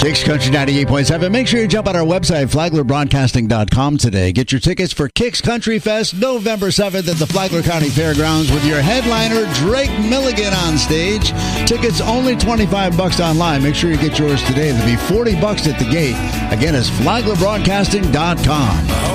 Kicks Country 98.7. Make sure you jump on our website, FlaglerBroadcasting.com today. Get your tickets for Kicks Country Fest November 7th at the Flagler County Fairgrounds with your headliner, Drake Milligan, on stage. Tickets only $25 online. Make sure you get yours today. There'll be $40 at the gate. Again, it's FlaglerBroadcasting.com.